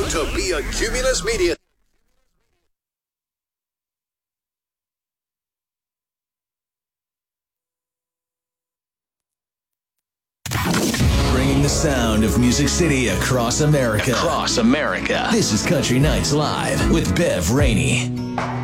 to be a Cumulus Media. Bringing the sound of Music City across America. This is Country Nights Live with Bev Rainey.